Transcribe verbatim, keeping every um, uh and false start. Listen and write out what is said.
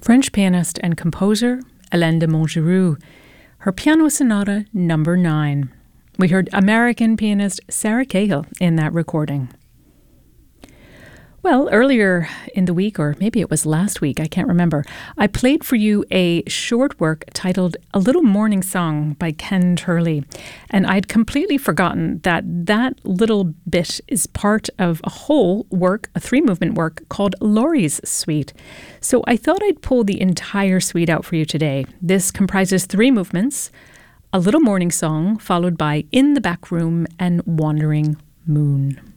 French pianist and composer Hélène de Montgeroux, her Piano Sonata number nine. We heard American pianist Sarah Cahill in that recording. Well, earlier in the week, or maybe it was last week, I can't remember, I played for you a short work titled A Little Morning Song by Ken Turley. And I'd completely forgotten that that little bit is part of a whole work, a three-movement work called Laurie's Suite. So I thought I'd pull the entire suite out for you today. This comprises three movements: A Little Morning Song, followed by In the Back Room and Wandering Moon.